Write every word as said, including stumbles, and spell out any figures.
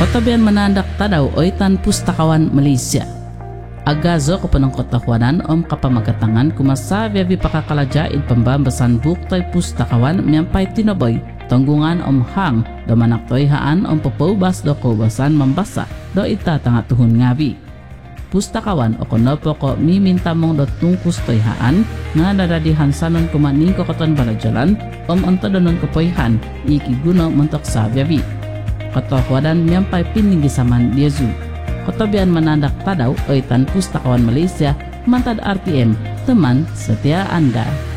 Kotabian manandak tadaw oitan pustakawan Malaysia. Agazo ko panangkotakwanan om kapamagatangan kumasabi abi pakakalajain pambambasan buktay pustakawan miyampay tinaboy tanggungan om hang do manaktoy haan om papubas do kubasan mambasa do itatanga tuhun ngabi. Pustakawan o konopo ko miminta mong do tungkus toy haan nga nadadihan sanon kumaning ko katon balajalan om antodonon kapoyhan ikiguno mentok sabi abi. Kotakwanan miyampay piningisaman Yezu. Kotabian manandak tadaw oitan pustakawan Malaysia mantad R T M teman setia Anda.